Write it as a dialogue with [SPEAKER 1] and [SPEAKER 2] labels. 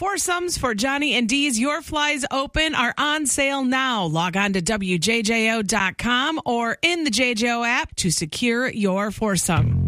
[SPEAKER 1] Foursomes for Johnny and Dee's Your Flies Open are on sale now. Log on to WJJO.com or in the JJO app to secure your foursome.